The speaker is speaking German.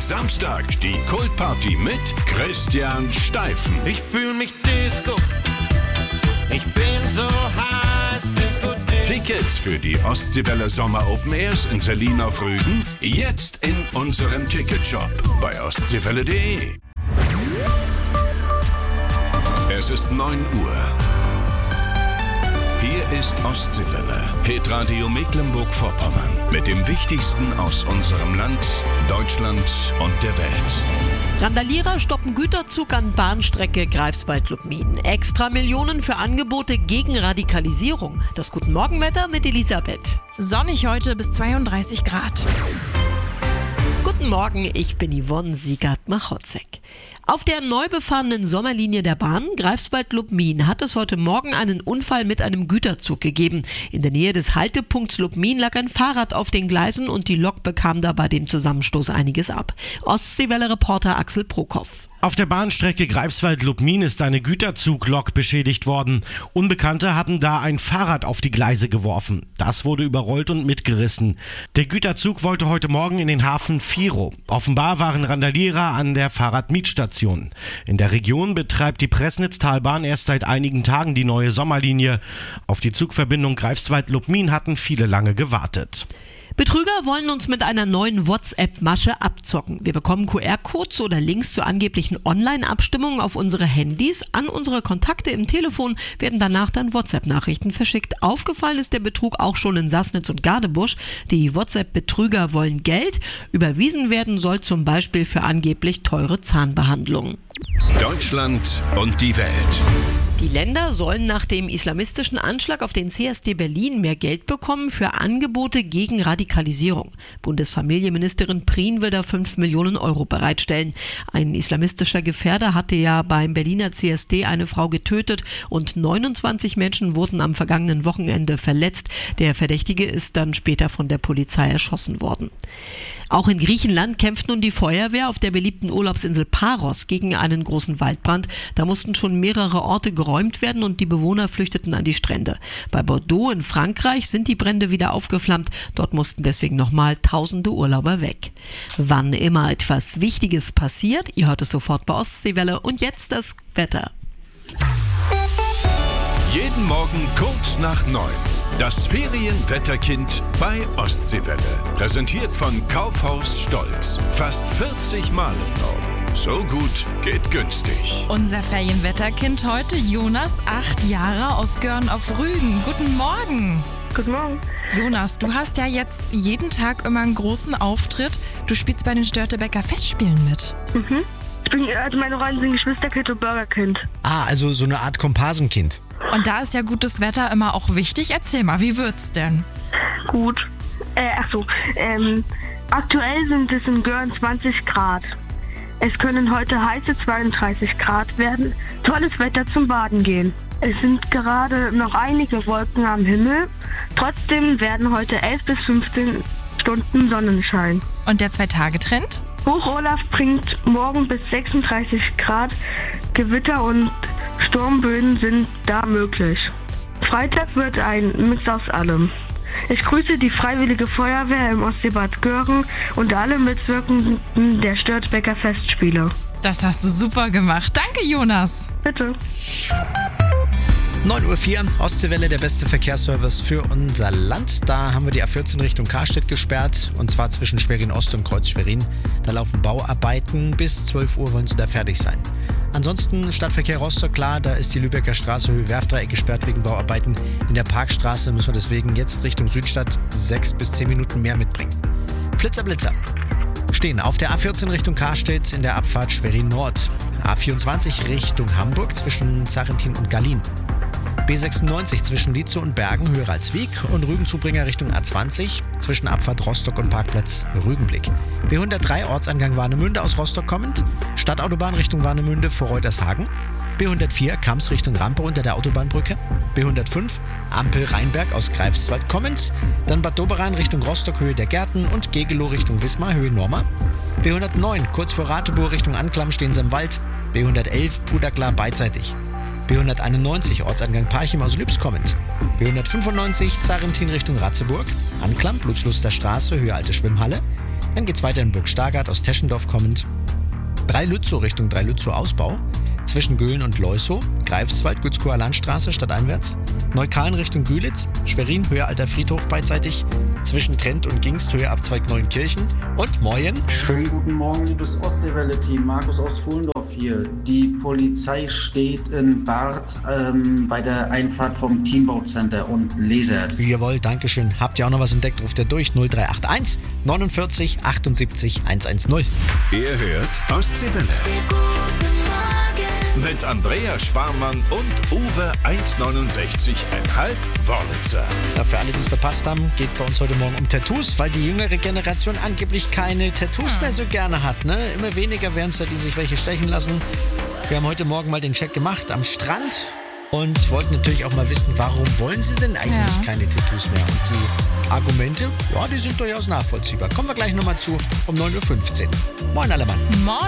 Samstag die Kultparty mit Christian Steifen. Ich fühl mich Disco. Ich bin so heiß, Disco. Tickets für die Ostseewelle Sommer Open Airs in Selin auf Rügen jetzt in unserem Ticketshop bei ostseewelle.de. Es ist 9 Uhr. Hier ist Ostseewelle, Hitradio Mecklenburg-Vorpommern mit dem Wichtigsten aus unserem Land, Deutschland und der Welt. Randalierer stoppen Güterzug an Bahnstrecke Greifswald-Lubmin. Extra Millionen für Angebote gegen Radikalisierung. Das Guten Morgenwetter mit Elisabeth. Sonnig heute bis 32 Grad. Guten Morgen, ich bin Yvonne Siegert-Machotzek. Auf der neu befahrenen Sommerlinie der Bahn Greifswald-Lubmin hat es heute Morgen einen Unfall mit einem Güterzug gegeben. In der Nähe des Haltepunkts Lubmin lag ein Fahrrad auf den Gleisen und die Lok bekam da bei dem Zusammenstoß einiges ab. Ostseewelle-Reporter Axel Prokopf. Auf der Bahnstrecke Greifswald-Lubmin ist eine Güterzuglok beschädigt worden. Unbekannte hatten da ein Fahrrad auf die Gleise geworfen. Das wurde überrollt und mitgerissen. Der Güterzug wollte heute Morgen in den Hafen Viro. Offenbar waren Randalierer an der Fahrradmietstation. In der Region betreibt die Pressnitztalbahn erst seit einigen Tagen die neue Sommerlinie. Auf die Zugverbindung Greifswald-Lubmin hatten viele lange gewartet. Betrüger wollen uns mit einer neuen WhatsApp-Masche abzocken. Wir bekommen QR-Codes oder Links zu angeblichen Online-Abstimmungen auf unsere Handys. An unsere Kontakte im Telefon werden danach dann WhatsApp-Nachrichten verschickt. Aufgefallen ist der Betrug auch schon in Sassnitz und Gadebusch. Die WhatsApp-Betrüger wollen Geld. Überwiesen werden soll zum Beispiel für angeblich teure Zahnbehandlungen. Deutschland und die Welt. Die Länder sollen nach dem islamistischen Anschlag auf den CSD Berlin mehr Geld bekommen für Angebote gegen Radikalisierung. Bundesfamilienministerin Prien will da 5 Millionen Euro bereitstellen. Ein islamistischer Gefährder hatte ja beim Berliner CSD eine Frau getötet und 29 Menschen wurden am vergangenen Wochenende verletzt. Der Verdächtige ist dann später von der Polizei erschossen worden. Auch in Griechenland kämpft nun die Feuerwehr auf der beliebten Urlaubsinsel Paros gegen einen großen Waldbrand. Da mussten schon mehrere Orte geräumt werden und die Bewohner flüchteten an die Strände. Bei Bordeaux in Frankreich sind die Brände wieder aufgeflammt. Dort mussten deswegen nochmal tausende Urlauber weg. Wann immer etwas Wichtiges passiert, ihr hört es sofort bei Ostseewelle. Und jetzt das Wetter. Jeden Morgen kurz nach 9. Das Ferienwetterkind bei Ostseewelle. Präsentiert von Kaufhaus Stolz. Fast 40 Mal im Norden. So gut geht günstig. Unser Ferienwetterkind heute, Jonas, 8 Jahre, aus Görn auf Rügen. Guten Morgen. Guten Morgen. Jonas, du hast ja jetzt jeden Tag immer einen großen Auftritt. Du spielst bei den Störtebeker Festspielen mit. Meine Rollen sind Geschwisterkind und Burgerkind. Also so eine Art Komparsenkind. Und da ist ja gutes Wetter immer auch wichtig. Erzähl mal, wie wird's denn? Gut. Aktuell sind es in Görn 20 Grad. Es können heute heiße 32 Grad werden. Tolles Wetter zum Baden gehen. Es sind gerade noch einige Wolken am Himmel. Trotzdem werden heute 11 bis 15 Stunden Sonnenschein. Und der 2-Tage-Trend? Hoch-Olaf bringt morgen bis 36 Grad. Gewitter und Sturmböen sind da möglich. Freitag wird ein Mix aus allem. Ich grüße die Freiwillige Feuerwehr im Ostseebad Göhren und alle Mitwirkenden der Störtebeker Festspiele. Das hast du super gemacht. Danke, Jonas. Bitte. 9.04 Uhr, Ostseewelle, der beste Verkehrsservice für unser Land. Da haben wir die A14 Richtung Karstedt gesperrt, und zwar zwischen Schwerin-Ost und Kreuz Schwerin. Da laufen Bauarbeiten, bis 12 Uhr wollen sie da fertig sein. Ansonsten Stadtverkehr Rostock, klar, da ist die Lübecker Straße Höhe Werfdreieck gesperrt wegen Bauarbeiten. In der Parkstraße müssen wir deswegen jetzt Richtung Südstadt 6 bis 10 Minuten mehr mitbringen. Blitzer. Stehen auf der A14 Richtung Karstedt in der Abfahrt Schwerin Nord. A24 Richtung Hamburg zwischen Zarentin und Gallin. B96 zwischen Lietzow und Bergen, höher als Wieg, und Rügenzubringer Richtung A20 zwischen Abfahrt Rostock und Parkplatz Rügenblick. B103 Ortsangang Warnemünde aus Rostock kommend, Stadtautobahn Richtung Warnemünde vor Reutershagen. B104 Kamps Richtung Rampe unter der Autobahnbrücke. B105 Ampel Rheinberg aus Greifswald kommend, dann Bad Doberan Richtung Rostock Höhe der Gärten und Gegelow Richtung Wismar Höhe Norma. B109 kurz vor Ratebohr Richtung Anklam Stehense im Wald. B111 Puderklar beidseitig. B191 Ortsangang Parchim aus Lübs kommend. B195 Zarentin Richtung Ratzeburg, Anklam Blutsluster Straße, Höhe Alte Schwimmhalle. Dann geht's weiter in Burg Stargard aus Teschendorf kommend. Dreilützow Richtung Dreilützow Ausbau. Zwischen Göhlen und Leusow. Greifswald, Gützkower Landstraße stadteinwärts. Neukölln Richtung Gühlitz. Schwerin, Höhe Alter Friedhof beidseitig. Zwischen Trent und Gingst, Höhe Abzweig Neunkirchen. Und Moyen. Schönen guten Morgen, liebes Ostseewelle-Team. Markus aus Fuhlendorf hier. Die Polizei steht in Barth bei der Einfahrt vom Teambauzenter und lasert. Jawohl, Dankeschön. Habt ihr auch noch was entdeckt? Ruft ihr durch 0381 49 78 110. Ihr hört Ostseewelle. Mit Andrea Sparmann und Uwe 1,69,5 Wörlitzer. Ja, für alle, die es verpasst haben, geht bei uns heute Morgen um Tattoos, weil die jüngere Generation angeblich keine Tattoos mehr so gerne hat. Ne? Immer weniger werden es da, die sich welche stechen lassen. Wir haben heute Morgen mal den Check gemacht am Strand und wollten natürlich auch mal wissen, warum wollen sie denn eigentlich keine Tattoos mehr? Und die Argumente, ja, die sind durchaus nachvollziehbar. Kommen wir gleich nochmal zu um 9.15 Uhr. Moin, alle Mann. Moin.